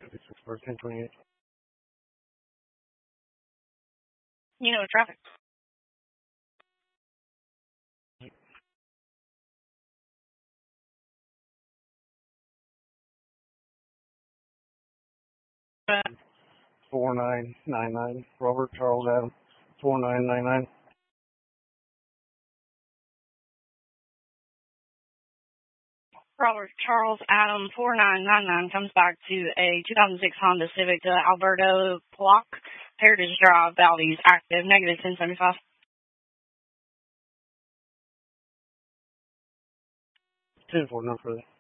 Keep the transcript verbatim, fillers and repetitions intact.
fifty-six for ten twenty-eight. You know traffic. four nine nine nine. Robert Charles Adam. four nine nine nine. Robert Charles Adam four nine nine nine comes back to a two thousand six Honda Civic to Alberto Block, Heritage Drive, Valdez, active, negative ten seventy-five. ten four, no further.